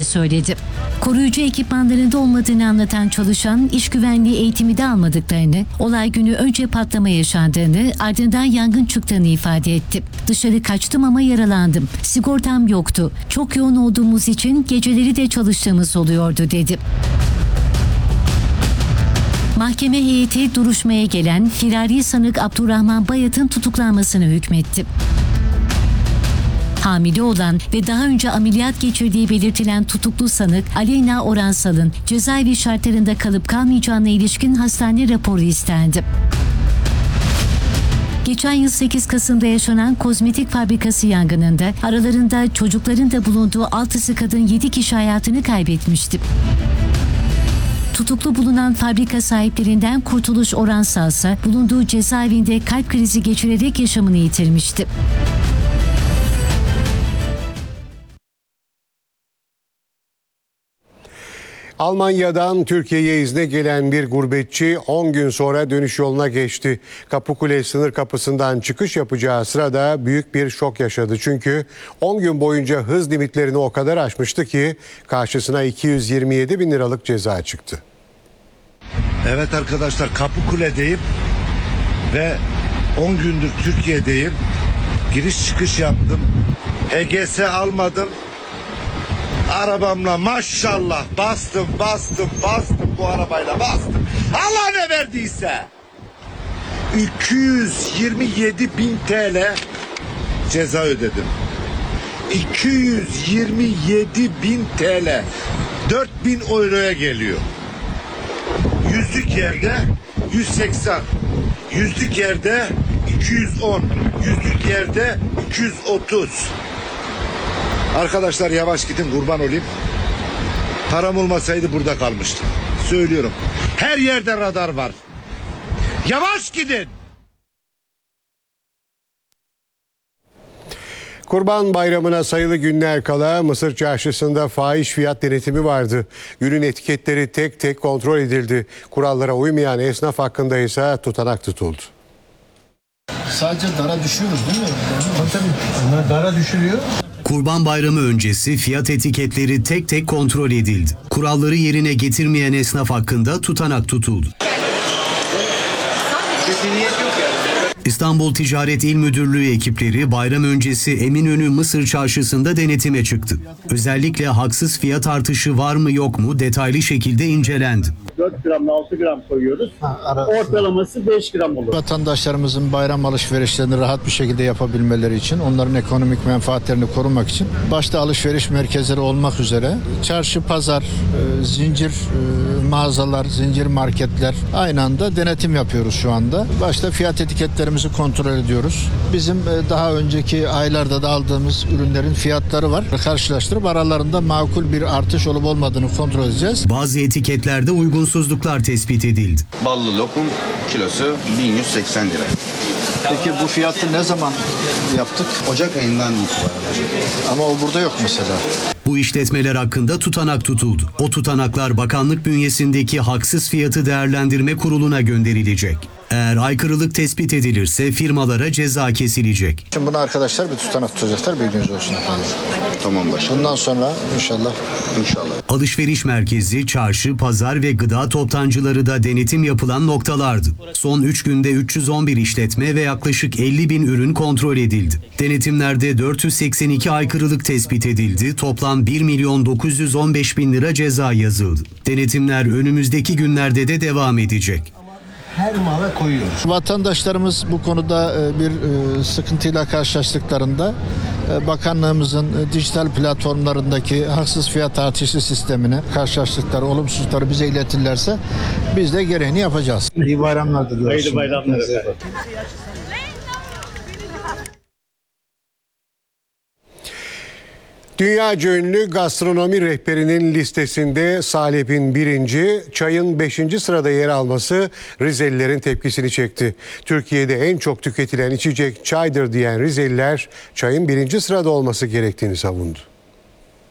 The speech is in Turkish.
söyledi. Koruyucu ekipmanlarında olmadığını anlatan çalışan iş güvenliği eğitimi de almadıklarını, olay günü önce patlama yaşandığını, ardından yangın çıktığını ifade etti. Dışarı kaçtım ama yaralandım. Sigortam yoktu. Çok yoğun olduğumuz için geceleri de çalıştığımız oluyordu dedi. Mahkeme heyeti duruşmaya gelen firari sanık Abdurrahman Bayat'ın tutuklanmasını hükmetti. Hamile olan ve daha önce ameliyat geçirdiği belirtilen tutuklu sanık Aleyna Oransal'ın cezaevi şartlarında kalıp kalmayacağına ilişkin hastane raporu istendi. Geçen yıl 8 Kasım'da yaşanan kozmetik fabrikası yangınında aralarında çocukların da bulunduğu 6'sı kadın 7 kişi hayatını kaybetmişti. Tutuklu bulunan fabrika sahiplerinden Kurtuluş Oransal ise bulunduğu cezaevinde kalp krizi geçirerek yaşamını yitirmişti. Almanya'dan Türkiye'ye izne gelen bir gurbetçi 10 gün sonra dönüş yoluna geçti. Kapıkule sınır kapısından çıkış yapacağı sırada büyük bir şok yaşadı. Çünkü 10 gün boyunca hız limitlerini o kadar aşmıştı ki karşısına 227 bin liralık ceza çıktı. Evet arkadaşlar, Kapıkule'deyim ve 10 gündür Türkiye'deyim. Giriş çıkış yaptım. HGS almadım. Arabamla maşallah bastım bu arabayla bastım. Allah ne verdiyse. 227 bin TL ceza ödedim. 227 bin TL 4.000 euroya geliyor. Yüzlük yerde 180, yüzlük yerde 210, yüzlük yerde 230. Arkadaşlar yavaş gidin, kurban olayım. Param olmasaydı burada kalmıştım. Söylüyorum. Her yerde radar var. Yavaş gidin. Kurban Bayramı'na sayılı günler kala Mısır Çarşısı'nda fahiş fiyat denetimi vardı. Ürün etiketleri tek tek kontrol edildi. Kurallara uymayan esnaf hakkında ise tutanak tutuldu. Sadece dara düşüyoruz değil mi? Tabii. Onlar dara düşürüyor. Kurban Bayramı öncesi fiyat etiketleri tek tek kontrol edildi. Kuralları yerine getirmeyen esnaf hakkında tutanak tutuldu. İstanbul Ticaret İl Müdürlüğü ekipleri bayram öncesi Eminönü Mısır Çarşısı'nda denetime çıktı. Özellikle haksız fiyat artışı var mı yok mu detaylı şekilde incelendi. 4 gramla 6 gram koyuyoruz. Ortalaması 5 gram olur. Vatandaşlarımızın bayram alışverişlerini rahat bir şekilde yapabilmeleri için, onların ekonomik menfaatlerini korumak için başta alışveriş merkezleri olmak üzere çarşı, pazar, zincir mağazalar, zincir marketler aynı anda denetim yapıyoruz şu anda. Başta fiyat etiketlerimizi kontrol ediyoruz. Bizim daha önceki aylarda da aldığımız ürünlerin fiyatları var. Karşılaştırıp aralarında makul bir artış olup olmadığını kontrol edeceğiz. Bazı etiketlerde uygunsuzluklar tespit edildi. Ballı lokum kilosu 1180 lira. Peki bu fiyatı ne zaman yaptık? Ocak ayından itibaren. Ama o burada yok mesela. Bu işletmeler hakkında tutanak tutuldu. O tutanaklar bakanlık bünyesindeki haksız fiyatı değerlendirme kuruluna gönderilecek. Eğer aykırılık tespit edilirse firmalara ceza kesilecek. Şimdi bunu arkadaşlar bir tutanak tutacaklar, bilginiz olsun efendim. Tamam başkanım. Bundan sonra inşallah. Alışveriş merkezi, çarşı, pazar ve gıda toptancıları da denetim yapılan noktalardı. Son 3 günde 311 işletme ve yaklaşık 50 bin ürün kontrol edildi. Denetimlerde 482 aykırılık tespit edildi. Toplam 1.915.000 lira ceza yazıldı. Denetimler önümüzdeki günlerde de devam edecek. Her mala koyuyoruz. Vatandaşlarımız bu konuda bir sıkıntıyla karşılaştıklarında bakanlığımızın dijital platformlarındaki haksız fiyat artışı sistemine karşılaştıkları olumsuzlukları bize iletirlerse biz de gereğini yapacağız. İyi bayramlar diliyoruz. Hayırlı bayramlar efendim. Dünyaca ünlü gastronomi rehberinin listesinde Salep'in 1. çayın 5. sırada yer alması Rizelilerin tepkisini çekti. Türkiye'de en çok tüketilen içecek çaydır diyen Rizeliler çayın 1. sırada olması gerektiğini savundu.